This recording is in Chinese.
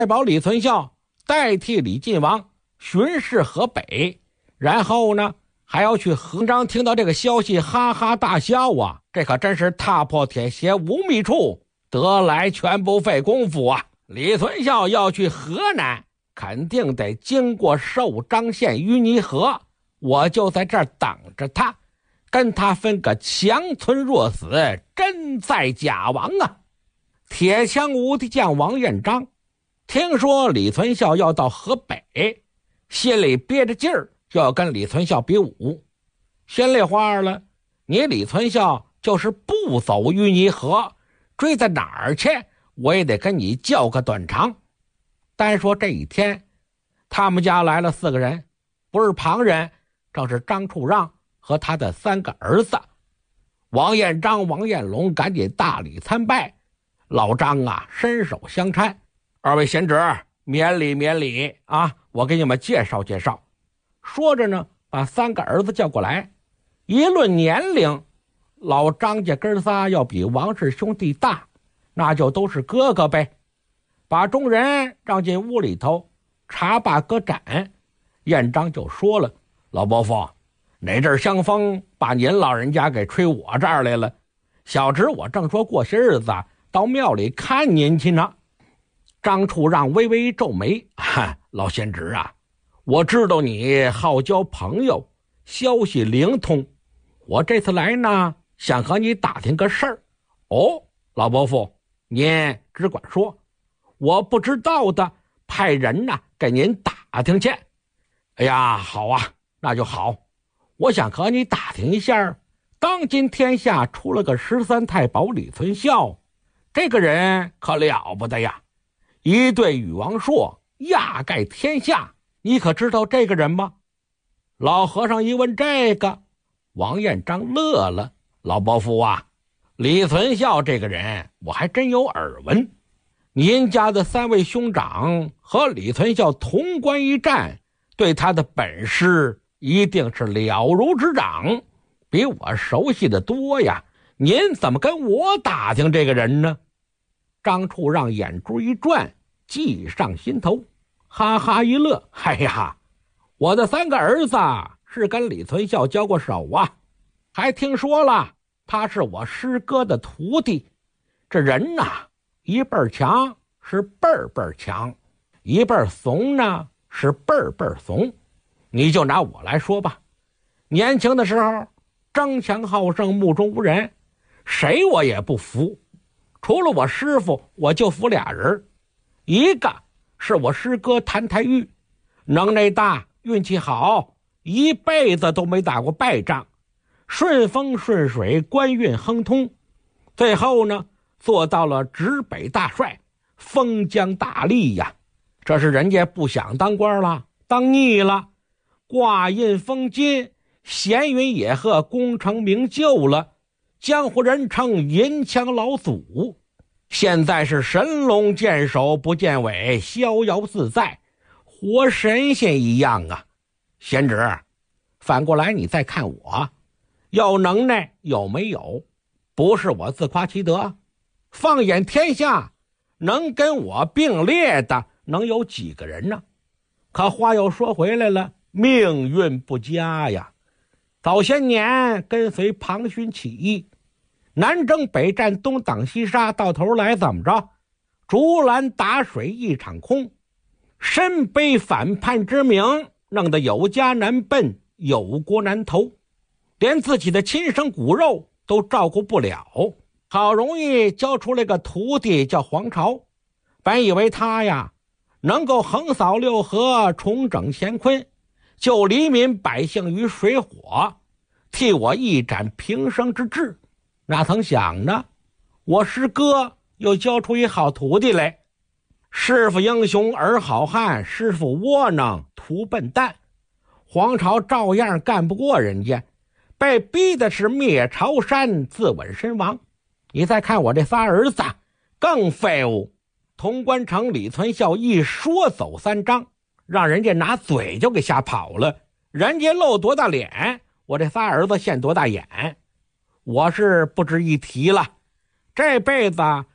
太保李存孝代替李晋王巡视河北，然后呢还要去河张。听到这个消息哈哈大笑啊，这可真是踏破铁鞋无觅处，得来全不费工夫啊。李存孝要去河南，肯定得经过寿张县淤泥河，我就在这儿等着他，跟他分个强存弱死，真在假王啊。铁枪无敌将王彦章听说李存孝要到河北，心里憋着劲儿，就要跟李存孝比武。心里话了，你李存孝就是不走淤泥河，追在哪儿去，我也得跟你较个短长。单说这一天，他们家来了4个人，不是旁人，正是张处让和他的3个儿子。王彦章、王彦龙赶紧大礼参拜。老张啊，伸手相搀，二位贤侄，免礼免礼啊！我给你们介绍介绍。说着呢，把3个儿子叫过来，一论年龄，老张家哥仨要比王氏兄弟大，那就都是哥哥呗。把众人让进屋里头，茶罢搁盏，彦章就说了：“老伯父，哪阵香风把您老人家给吹我这儿来了？小侄我正说过些日子到庙里看您去呢。”张处让微微皱眉：“老贤侄啊，我知道你好交朋友，消息灵通，我这次来呢，想和你打听个事儿。”“哦，老伯父，您只管说，我不知道的派人呢给您打听去。”“哎呀，好啊，那就好。我想和你打听一下，当今天下出了个13太保李存孝，这个人可了不得呀，一对禹王朔，压盖天下，你可知道这个人吗？”老和尚一问这个，王彦章乐了：“老伯父啊，李存孝这个人我还真有耳闻，您家的3位兄长和李存孝同关一战，对他的本事一定是了如指掌，比我熟悉的多呀，您怎么跟我打听这个人呢？”张处让眼珠一转，计上心头，哈哈一乐：“哎呀，我的3个儿子是跟李存孝交过手啊，还听说了他是我师哥的徒弟。这人呐，一辈儿强是辈儿辈儿强，一辈儿怂呢是辈儿辈儿怂。你就拿我来说吧，年轻的时候争强好胜，目中无人，谁我也不服。除了我师傅，我就服俩人，一个是我师哥谭台玉，能耐大，运气好，一辈子都没打过败仗，顺风顺水，官运亨通，最后呢做到了直北大帅，封疆大吏呀。这是人家不想当官了，当腻了，挂印封金，闲云野鹤，功成名就了，江湖人称银枪老祖。现在是神龙见首不见尾，逍遥自在，活神仙一样啊。贤侄，反过来你再看我，有能耐有没有？不是我自夸其德，放眼天下，能跟我并列的能有几个人呢？可话又说回来了，命运不佳呀。早些年跟随庞勋起义，南征北战，东挡西杀，到头来怎么着？竹篮打水一场空，身背反叛之名，弄得有家难奔，有国难投，连自己的亲生骨肉都照顾不了。好容易教出来个徒弟叫黄巢，本以为他呀能够横扫六合，重整乾坤，救黎民百姓于水火，替我一展平生之志。哪曾想呢，我师哥又教出一好徒弟来。师傅英雄儿好汉，师傅窝囊徒笨蛋。黄巢照样干不过人家，被逼的是灭朝山，自刎身亡。你再看我这仨儿子更废物，潼关城李存孝一说走3章，让人家拿嘴就给吓跑了。人家露多大脸，我这仨儿子现多大眼。我是不值一提了，这辈子